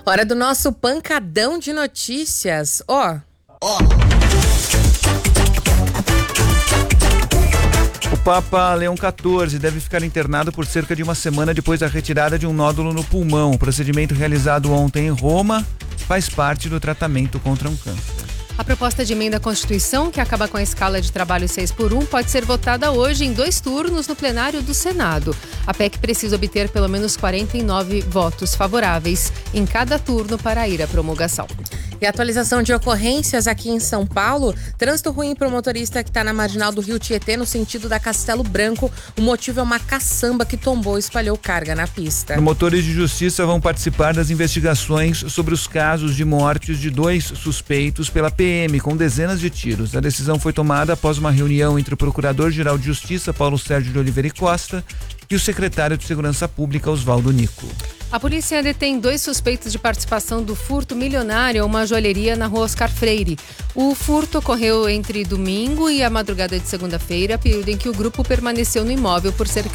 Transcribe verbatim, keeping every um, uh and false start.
Hora do nosso pancadão de notícias. Ó. Ó. O Papa Leão quatorze deve ficar internado por cerca de uma semana depois da retirada de um nódulo no pulmão. O procedimento realizado ontem em Roma faz parte do tratamento contra um câncer. A proposta de emenda à Constituição, que acaba com a escala de trabalho seis por um, pode ser votada hoje em dois turnos no plenário do Senado. A P E C precisa obter pelo menos quarenta e nove votos favoráveis em cada turno para ir à promulgação. E atualização de ocorrências aqui em São Paulo. Trânsito ruim para o motorista que está na marginal do Rio Tietê, no sentido da Castelo Branco. O motivo é uma caçamba que tombou e espalhou carga na pista. Promotores de justiça vão participar das investigações sobre os casos de mortes de dois suspeitos pela P M, com dezenas de tiros. A decisão foi tomada após uma reunião entre o Procurador-Geral de Justiça, Paulo Sérgio de Oliveira e Costa, e o secretário de Segurança Pública, Oswaldo Nico. A polícia detém dois suspeitos de participação do furto milionário a uma joalheria na rua Oscar Freire. O furto ocorreu entre domingo e a madrugada de segunda-feira, período em que o grupo permaneceu no imóvel por cerca